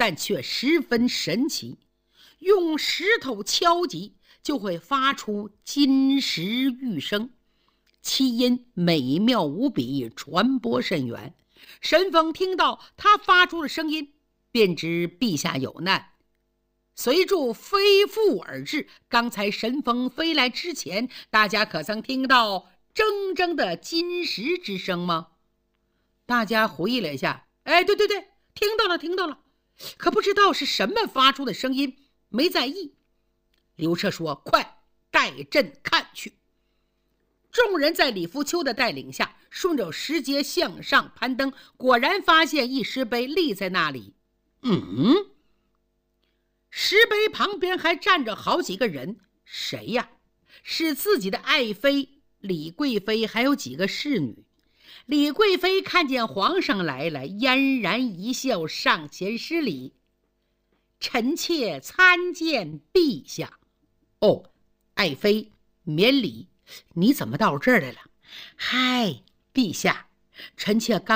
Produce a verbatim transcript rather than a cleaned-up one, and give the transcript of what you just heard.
但却十分神奇，用石头敲击就会发出金石玉声，其音美妙无比，传播甚远。神风听到他发出的声音，便知陛下有难，随著飞赴而至。刚才神风飞来之前，大家可曾听到铮铮的金石之声吗？大家回忆了一下，哎，对对对，听到了听到了，可不知道是什么发出的声音，没在意。刘彻说：快带朕看去。众人在李福秋的带领下，顺着石阶向上攀登，果然发现一石碑立在那里。嗯，石碑旁边还站着好几个人，谁呀？是自己的爱妃李贵妃，还有几个侍女。李贵妃看见皇上来了，嫣然一笑，上前施礼：臣妾参见陛下。哦，爱妃免礼，你怎么到这儿来了？嗨，陛下，臣妾刚